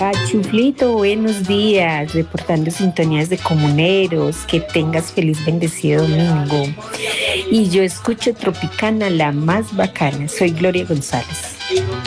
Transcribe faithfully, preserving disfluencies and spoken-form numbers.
Hola, Chuflito, buenos días, reportando sintonías de comuneros, que tengas feliz bendecido domingo. Y yo escucho Tropicana, la más bacana, soy Gloria González.